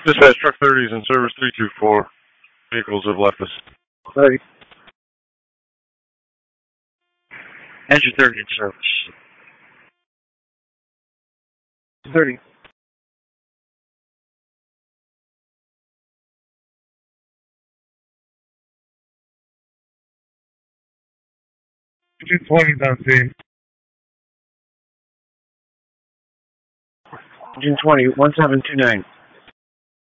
Dispatch, truck 30 is in service 324. Vehicles have left us. 30. Engine 30 in service. 30. Engine 20 is on scene. Engine 20, 1729.